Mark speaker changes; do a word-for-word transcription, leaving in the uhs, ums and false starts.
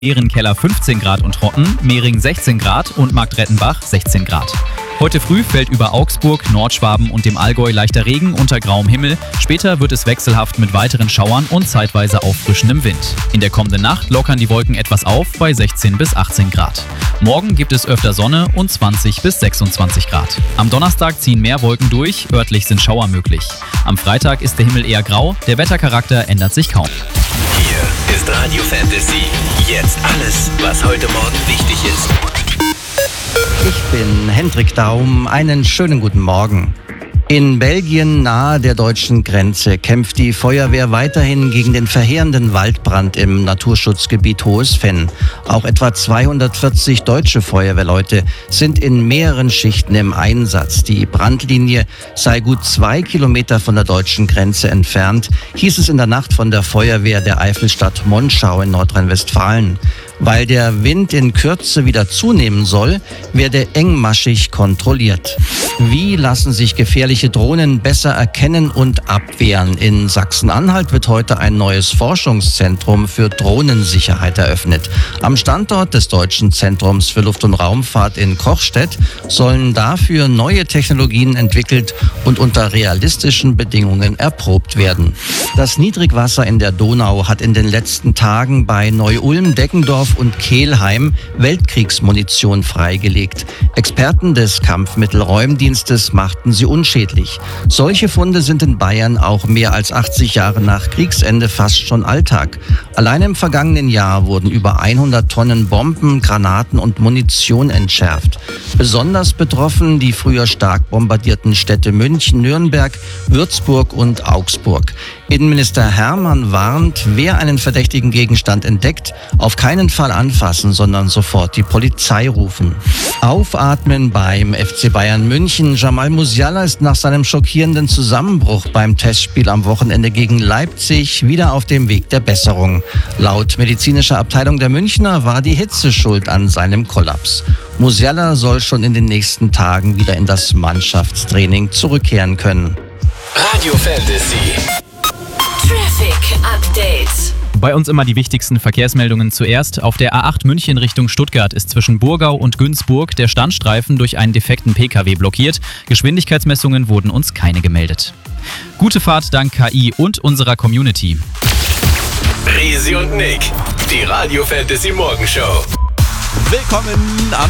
Speaker 1: Ehrenkeller fünfzehn Grad und trocken, Mehring sechzehn Grad und Marktrettenbach sechzehn Grad. Heute früh fällt über Augsburg, Nordschwaben und dem Allgäu leichter Regen unter grauem Himmel. Später wird es wechselhaft mit weiteren Schauern und zeitweise auffrischendem Wind. In der kommenden Nacht lockern die Wolken etwas auf bei sechzehn bis achtzehn Grad. Morgen gibt es öfter Sonne und zwanzig bis sechsundzwanzig Grad. Am Donnerstag ziehen mehr Wolken durch, örtlich sind Schauer möglich. Am Freitag ist der Himmel eher grau, der Wettercharakter ändert sich kaum.
Speaker 2: Hier ist Radio Fantasy. Jetzt alles, was heute Morgen wichtig ist.
Speaker 3: Ich bin Hendrik Daum. Einen schönen guten Morgen. In Belgien nahe der deutschen Grenze kämpft die Feuerwehr weiterhin gegen den verheerenden Waldbrand im Naturschutzgebiet Hohes Venn. Auch etwa zweihundertvierzig deutsche Feuerwehrleute sind in mehreren Schichten im Einsatz. Die Brandlinie sei gut zwei Kilometer von der deutschen Grenze entfernt, hieß es in der Nacht von der Feuerwehr der Eifelstadt Monschau in Nordrhein-Westfalen. Weil der Wind in Kürze wieder zunehmen soll, werde engmaschig kontrolliert. Wie lassen sich gefährliche Drohnen besser erkennen und abwehren? In Sachsen-Anhalt wird heute ein neues Forschungszentrum für Drohnensicherheit eröffnet. Am Standort des Deutschen Zentrums für Luft- und Raumfahrt in Kochstedt sollen dafür neue Technologien entwickelt und unter realistischen Bedingungen erprobt werden. Das Niedrigwasser in der Donau hat in den letzten Tagen bei Neu-Ulm, Deggendorf und Kelheim Weltkriegsmunition freigelegt. Experten des Kampfmittelräumdienstes machten sie unschädlich. Solche Funde sind in Bayern auch mehr als achtzig Jahre nach Kriegsende fast schon Alltag. Allein im vergangenen Jahr wurden über hundert Tonnen Bomben, Granaten und Munition entschärft. Besonders betroffen die früher stark bombardierten Städte München, Nürnberg, Würzburg und Augsburg. Innenminister Hermann warnt, wer einen verdächtigen Gegenstand entdeckt, auf keinen Fall anfassen, sondern sofort die Polizei rufen. Aufatmen beim F C Bayern München. Jamal Musiala ist nach seinem schockierenden Zusammenbruch beim Testspiel am Wochenende gegen Leipzig wieder auf dem Weg der Besserung. Laut medizinischer Abteilung der Münchner war die Hitze schuld an seinem Kollaps. Musiala soll schon in den nächsten Tagen wieder in das Mannschaftstraining zurückkehren können.
Speaker 2: Radio Fantasy.
Speaker 4: Traffic Update.
Speaker 1: Bei uns immer die wichtigsten Verkehrsmeldungen zuerst. Auf der A acht München Richtung Stuttgart ist zwischen Burgau und Günzburg der Standstreifen durch einen defekten Pkw blockiert. Geschwindigkeitsmessungen wurden uns keine gemeldet. Gute Fahrt dank K I und unserer Community.
Speaker 2: Risi und Nick, die Radio Fantasy Morgenshow.
Speaker 5: Willkommen am